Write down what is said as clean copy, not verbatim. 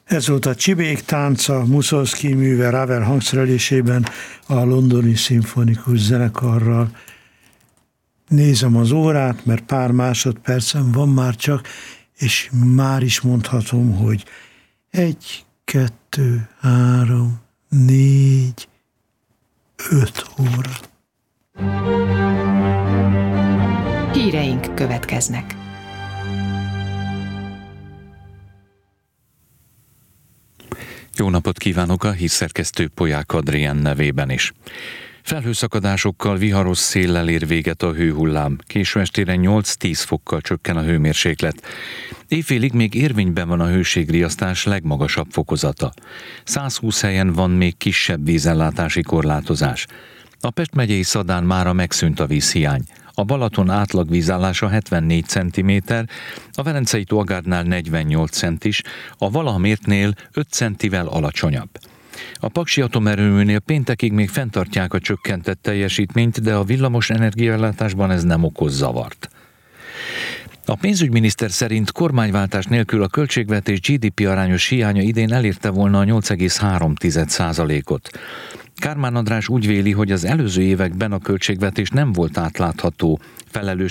Ez volt a Csibék tánca Mussorgsky műve Ravel hangszerelésében a Londoni Szimfonikus Zenekarral. Nézem az órát, mert pár másodpercem van már csak, és már is mondhatom, hogy 1, 2, 3, 4, 5 óra. Híreink következnek. Jó napot kívánok a hírszerkesztő Polyák Adrien nevében is. Felhőszakadásokkal, viharos széllel ér véget a hőhullám. Késő estére 8-10 fokkal csökken a hőmérséklet. Éjfélig még érvényben van a hőségriasztás legmagasabb fokozata. 120 helyen van még kisebb vízellátási korlátozás. A Pest megyei Szadán mára megszűnt a vízhiány. A Balaton átlag vízállása 74 cm, a Velencei Tolgádnál 48 centis, a valaha mértnél 5 centivel alacsonyabb. A Paksi atomerőműnél péntekig még fenntartják a csökkentett teljesítményt, de a villamos energiaellátásban ez nem okoz zavart. A pénzügyminiszter szerint kormányváltás nélkül a költségvetés GDP arányos hiánya idén elérte volna a 8,3%-ot. Kármán András úgy véli, hogy az előző években a költségvetés nem volt átlátható, felelős